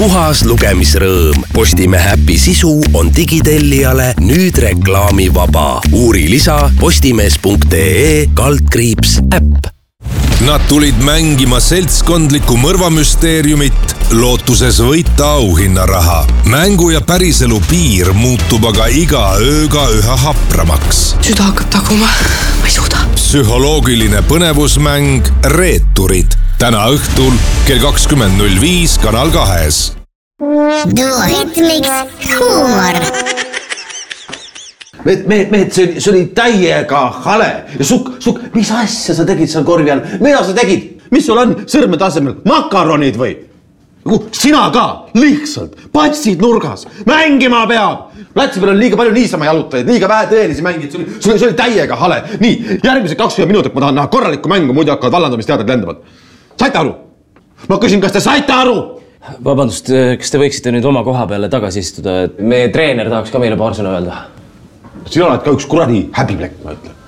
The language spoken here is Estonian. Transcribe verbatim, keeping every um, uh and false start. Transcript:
puhas lugemisrõõm. Postimehe äpi sisu on digitellijale nüüd reklaamivaba. Uuri lisa postimees punkt ee kaldkriips äpp. Nad tulid mängima seltskondlikku mõrvamüsteeriumit lootuses võita auhinnaraha. Mängu ja päriselu piir muutub aga iga ööga üha hapramaks. Süda hakkab taguma, ma ei suuda. Psühholoogiline põnevusmäng Reeturid. Täna õhtul kell kakskümmend null viis Kanal kahes. Duoritmiks huumor. Mehed, mehed, mehed, see oli, see oli täiega hale. Ja suk, suk, mis asja sa tegid seal korvi all? Mida sa tegid? Mis sul on sõrmede asemel? Makaronid või? Sina ka, lihtsalt, patsid nurgas, mängima peab. Lätsi peal on liiga palju niisama jalutajaid, liiga vähe tõelisi mängid, see oli, see oli, see oli täiega hale. Nii, järgmised kakskümmend minutit ma tahan näha korralikku mängu, muidu hakkavad vallandamisteadrid lendavad. Saite aru? Ma küsin, kas te saite aru? Vabandust, kas te võiksite nüüd oma koha peale tagasi istuda? Meie treener tahaks ka meile paar sõna öelda. Sina oled ka üks kuradi häbiplekk, ma ütlen.